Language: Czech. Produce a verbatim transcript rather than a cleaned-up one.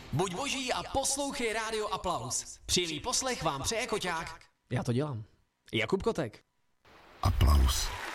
Buď boží a poslouchej Rádio Aplaus. Příjemný poslech vám přeje Koťák. Já to dělám. Jakub Kotek. Aplaus.